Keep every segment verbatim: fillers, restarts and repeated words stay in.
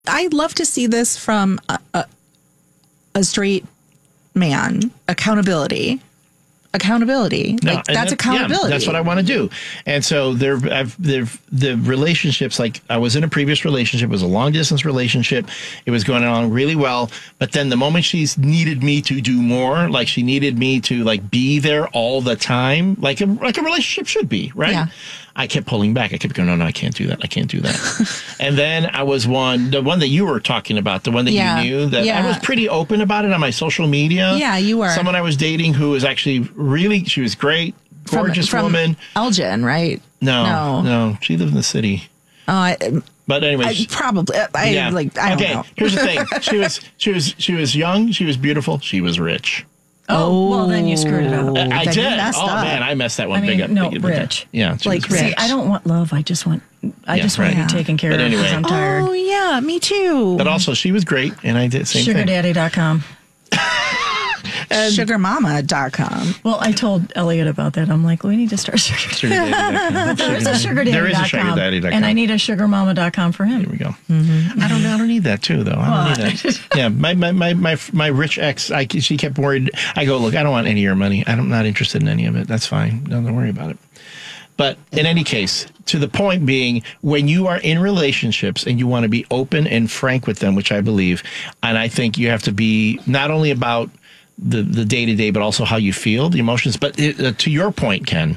I love to see this from a, a, a straight man. Accountability. Accountability. No, like that's that, accountability. Yeah, that's what I want to do. And so there, I've, there, the relationships, like I was in a previous relationship, it was a long distance relationship. It was going on really well. But then the moment she's needed me to do more, like she needed me to like be there all the time, like a, like a relationship should be, right? Yeah. I kept pulling back. I kept going, no, no, I can't do that. I can't do that. And then I was one, the one that you were talking about, the one that Yeah. you knew, that Yeah. I was pretty open about it on my social media. Yeah, you were. Someone I was dating who was actually really, she was great, gorgeous from, from woman. Elgin, right? No, No. no, she lived in the city. Oh, I, But anyway, I, she- probably. I yeah. like. I okay, don't know. here's the thing. She was, she was, she was young. She was beautiful. She was rich. Oh, well, then you screwed it up. I then you did. messed Oh up. man, I messed that one I mean, big up. no, big, big, rich. Yeah, she Like was rich. See, I don't want love. I just want, I Yeah, just want right. to be taken care But of anyway. because I'm tired. Oh yeah, me too. But also, she was great, and I did the same sugar thing. daddy dot com. sugar mama dot com. Well, I told Elliot about that. I'm like, we need to start sugar. Sugar daddy dot com. There is a sugar daddy There is a dot sugar com, daddy dot com. and I need a sugar mama dot com for him. Here we go. I don't. I don't need that too, though. I don't need that. Yeah, my my my my, my rich ex. I, she kept worried. I go, look, I don't want any of your money. I'm not interested in any of it. That's fine. No, don't worry about it. But in any case, to the point being, when you are in relationships and you want to be open and frank with them, which I believe, and I think you have to be not only about the the day to day, but also how you feel, the emotions. But it, uh, to your point, Ken,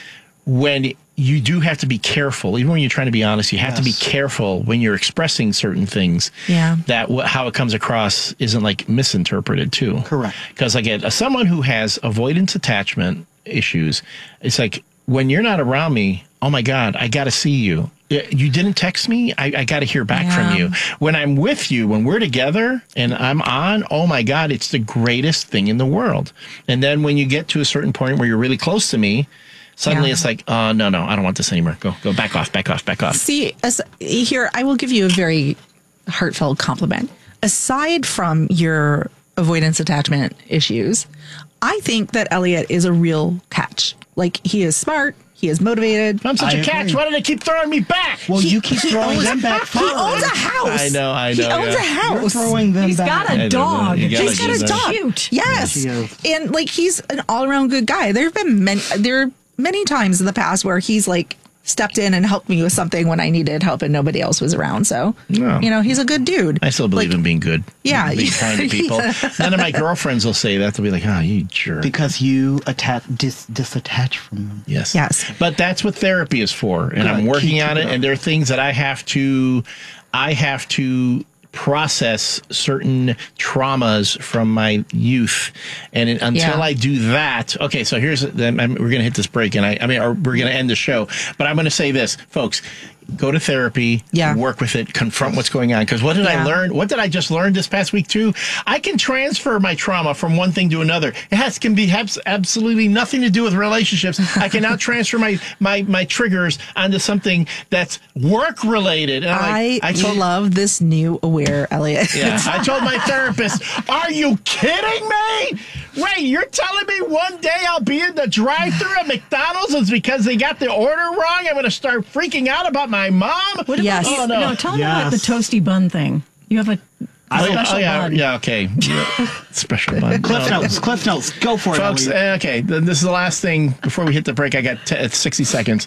when you do have to be careful, even when you're trying to be honest, you have to be careful when you're expressing certain things. Yeah. That wh- how it comes across isn't like misinterpreted too. Correct. Because again, as someone who has avoidance attachment issues, it's like when you're not around me, oh my God, I got to see you. You didn't text me? I, I got to hear back Yeah. from you. When I'm with you, when we're together and I'm on, oh my God, it's the greatest thing in the world. And then when you get to a certain point where you're really close to me, suddenly Yeah. it's like, oh, no, no, I don't want this anymore. Go, go, back off, back off, back off. See, as, here, I will give you a very heartfelt compliment. Aside from your avoidance attachment issues, I think that Elliot is a real catch. Like, he is smart. He is motivated. I'm such I a catch. agree. Why do they keep throwing me back? Well, you keep throwing them back He forward. owns a house. I know, I He know, owns yeah. a You're house. throwing them He's back. got I a know, dog. you gotta He's got do his that. dog. Cute. Yes. Yes, he is. And like he's an all around good guy. There have been many there are many times in the past where he's like stepped in and helped me with something when I needed help and nobody else was around. So No. you know, he's a good dude. I still believe Like, in being good. Yeah. Being kind to people. None of my girlfriends will say that. They'll be like, oh, you jerk. Because you attach, dis, disattach from them. Yes. Yes. But that's what therapy is for. And I'm Good. working Keep on it it. up. And there are things that I have to, I have to process certain traumas from my youth. And it, until Yeah. I do that, okay, so here's, then I'm- we're going to hit this break and I, I mean, or we're going to end the show, but I'm going to say this, folks, go to therapy, Yeah. work with it, confront what's going on. Because what did I Yeah. learn? What did I just learn this past week too? I can transfer my trauma from one thing to another. It has can be has absolutely nothing to do with relationships. I can now transfer my my my triggers onto something that's work related. And I'm I, like, I told love this new aware Elliot. yeah, I told my therapist, "Are you kidding me? Wait, you're telling me one day I'll be in the drive-thru at McDonald's and it's because they got the order wrong? I'm going to start freaking out about my mom? What Yes. about, Oh, no. no, tell me about the Yes. toasty bun thing. You have a Oh, special oh, yeah, bun. yeah, okay. Special bun. Cliff No. notes, Cliff notes. Go for it, Folks, Elliot. uh, okay, th- this is the last thing before we hit the break. I got t- sixty seconds.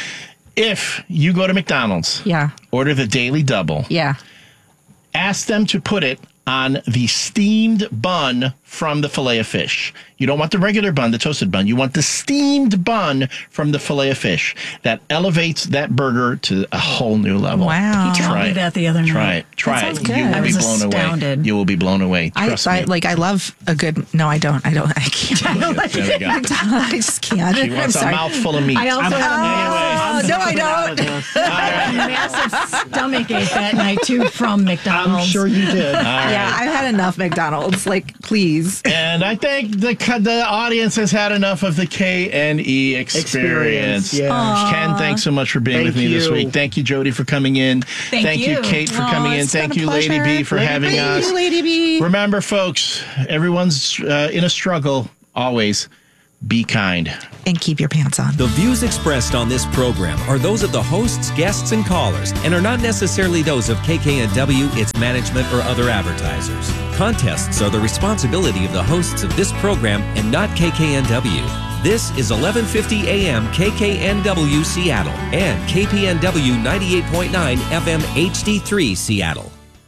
If you go to McDonald's, Yeah. order the Daily Double, Yeah. ask them to put it on the steamed bun from the filet of fish. You don't want the regular bun, the toasted bun. You want the steamed bun from the filet of fish. That elevates that burger to a whole new level. Wow. He told Try me it. that the other night. Try it. Try sounds it. good. You will I be was blown away. astounded. You will be blown away. I, Trust I me. like I love a good no I don't I don't I can't I don't like There we go. I just can't. She I'm wants a sorry. mouthful of meat. I also had Oh, no, I don't. a massive stomach ache that night too from McDonald's. I'm sure you did. Yeah, I've had enough McDonald's. Like, please. And I think the the audience has had enough of the K and E experience. Experience, yeah. Ken, thanks so much for being Thank with me this you. week. Thank you, Jody, for coming in. Thank you, you. Kate, for Oh, coming in. it's been Thank a you, Lady pleasure. B, for Lady having B. us. Lady B. Remember, folks, everyone's uh, in a struggle always. Be kind. And keep your pants on. The views expressed on this program are those of the hosts, guests, and callers, and are not necessarily those of K K N W, its management, or other advertisers. Contests are the responsibility of the hosts of this program and not K K N W. This is eleven fifty A M K K N W Seattle and K P N W ninety-eight point nine F M H D three Seattle.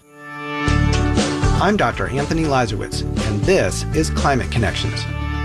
I'm Doctor Anthony Lazarowitz, and this is Climate Connections.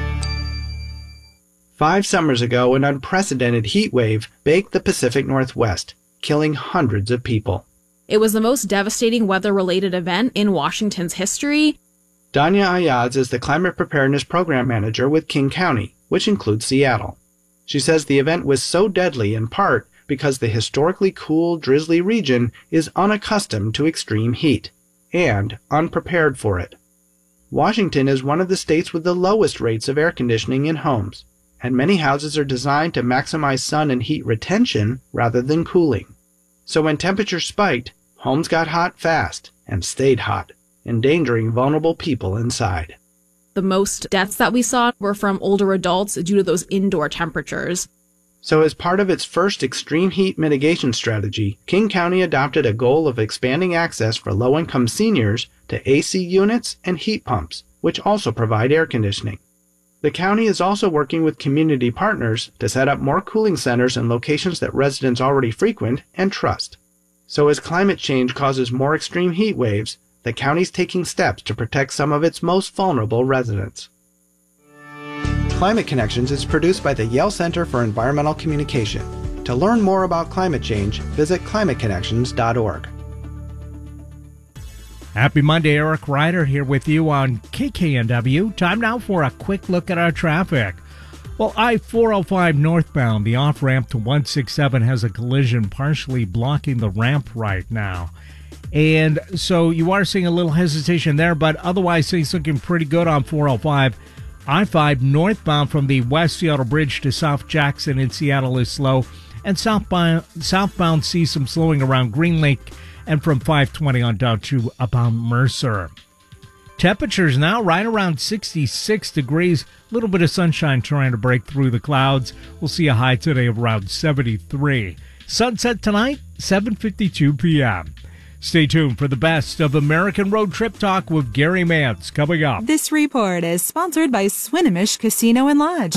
Five summers ago, an unprecedented heat wave baked the Pacific Northwest, killing hundreds of people. It was the most devastating weather-related event in Washington's history. Danya Ayaz is the Climate Preparedness Program Manager with King County, which includes Seattle. She says the event was so deadly in part because the historically cool, drizzly region is unaccustomed to extreme heat and unprepared for it. Washington is one of the states with the lowest rates of air conditioning in homes, and many houses are designed to maximize sun and heat retention rather than cooling. So when temperatures spiked, homes got hot fast and stayed hot, endangering vulnerable people inside. The most deaths that we saw were from older adults due to those indoor temperatures. So as part of its first extreme heat mitigation strategy, King County adopted a goal of expanding access for low-income seniors to A C units and heat pumps, which also provide air conditioning. The county is also working with community partners to set up more cooling centers in locations that residents already frequent and trust. So as climate change causes more extreme heat waves, the county's taking steps to protect some of its most vulnerable residents. Climate Connections is produced by the Yale Center for Environmental Communication. To learn more about climate change, visit climate connections dot org. Happy Monday, Eric Ryder here with you on K K N W. Time now for a quick look at our traffic. Well, I four oh five northbound, the off-ramp to one sixty-seven has a collision partially blocking the ramp right now. And so you are seeing a little hesitation there, but otherwise things looking pretty good on four oh five. I five northbound from the West Seattle Bridge to South Jackson in Seattle is slow, and southbound, southbound sees some slowing around Green Lake and from five twenty on down to about Mercer. Temperatures now right around sixty-six degrees. A little bit of sunshine trying to break through the clouds. We'll see a high today of around seventy-three. Sunset tonight, seven fifty-two p.m. Stay tuned for the best of American Road Trip Talk with Gary Mance coming up. This report is sponsored by Swinomish Casino and Lodge.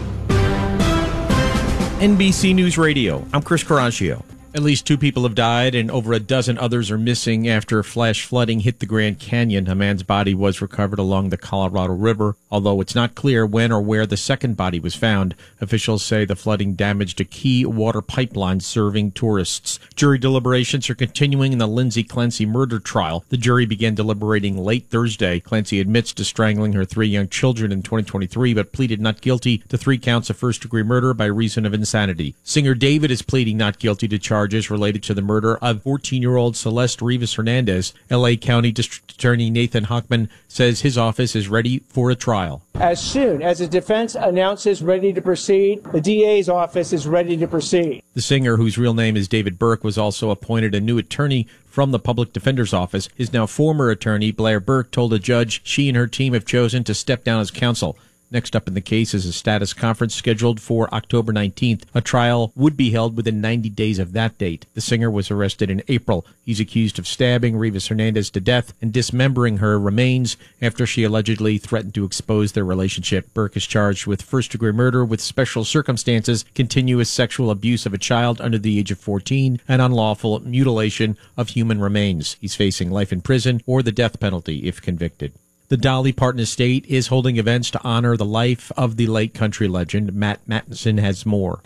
N B C News Radio, I'm Chris Coraggio. At least two people have died and over a dozen others are missing after flash flooding hit the Grand Canyon. A man's body was recovered along the Colorado River, although it's not clear when or where the second body was found. Officials say the flooding damaged a key water pipeline serving tourists. Jury deliberations are continuing in the Lindsay Clancy murder trial. The jury began deliberating late Thursday. Clancy admits to strangling her three young children in twenty twenty-three, but pleaded not guilty to three counts of first-degree murder by reason of insanity. Singer David is pleading not guilty to charges related to the murder of fourteen-year-old Celeste Rivas Hernandez. L A County District Attorney Nathan Hochman says his office is ready for a trial. As soon as the defense announces ready to proceed, the D A's office is ready to proceed. The singer, whose real name is David Burke, was also appointed a new attorney from the public defender's office. His now former attorney, Blair Burke, told a judge she and her team have chosen to step down as counsel. Next up in the case is a status conference scheduled for October nineteenth. A trial would be held within ninety days of that date. The singer was arrested in April. He's accused of stabbing Rivas Hernandez to death and dismembering her remains after she allegedly threatened to expose their relationship. Burke is charged with first-degree murder with special circumstances, continuous sexual abuse of a child under the age of fourteen, and unlawful mutilation of human remains. He's facing life in prison or the death penalty if convicted. The Dolly Parton estate is holding events to honor the life of the late country legend. Matt Mattinson has more.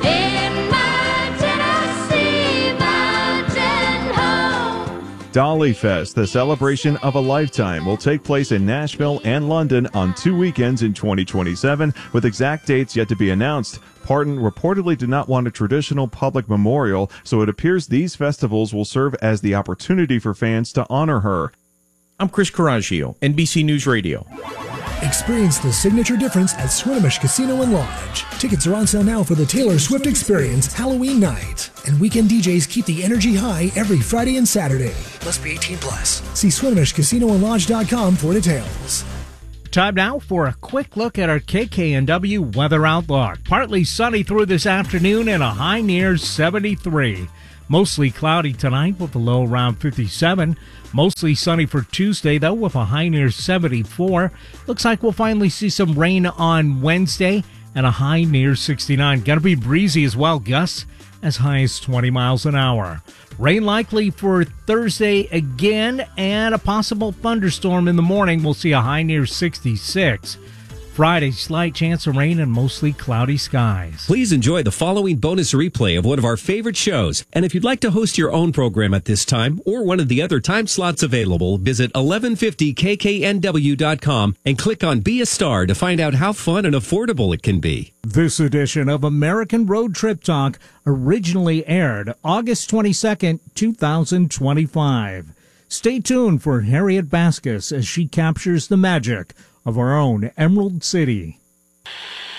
In my Tennessee mountain home. Dolly Fest, the celebration of a lifetime, will take place in Nashville and London on two weekends in twenty twenty-seven, with exact dates yet to be announced. Parton reportedly did not want a traditional public memorial, so it appears these festivals will serve as the opportunity for fans to honor her. I'm Chris Coraggio, N B C News Radio. Experience the signature difference at Swinomish Casino and Lodge. Tickets are on sale now for the Taylor Swift Experience Halloween night. And weekend D Js keep the energy high every Friday and Saturday. Must be eighteen plus. See Swinomish Casino and Lodge dot com for details. Time now for a quick look at our K K N W weather outlook. Partly sunny through this afternoon and a high near seventy-three. Mostly cloudy tonight with a low around fifty-seven. Mostly sunny for Tuesday, though, with a high near seventy-four. Looks like we'll finally see some rain on Wednesday and a high near sixty-nine. Gonna be breezy as well, gusts as high as twenty miles an hour. Rain likely for Thursday again, and a possible thunderstorm in the morning. We'll see a high near sixty-six. Friday, slight chance of rain and mostly cloudy skies. Please enjoy the following bonus replay of one of our favorite shows. And if you'd like to host your own program at this time or one of the other time slots available, visit eleven fifty K K N W dot com and click on Be a Star to find out how fun and affordable it can be. This edition of American Road Trip Talk originally aired August twenty-second, twenty twenty-five. Stay tuned for Harriet Baskus as she captures the magic of our own Emerald City.